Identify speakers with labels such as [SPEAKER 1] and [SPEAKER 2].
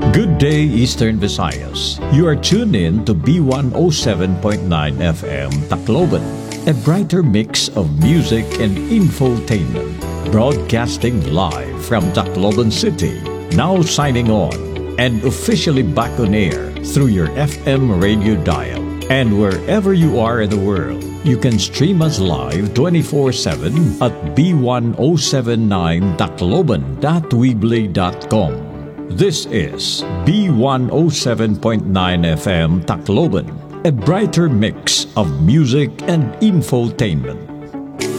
[SPEAKER 1] Good day, Eastern Visayas. You are tuned in to B107.9 FM Tacloban, a brighter mix of music and infotainment. Broadcasting live from Tacloban City, now signing on and officially back on air through your FM radio dial. And wherever you are in the world, you can stream us live 24/7 at b107.9tacloban.weebly.com. This is B107.9 FM Tacloban, a brighter mix of music and infotainment.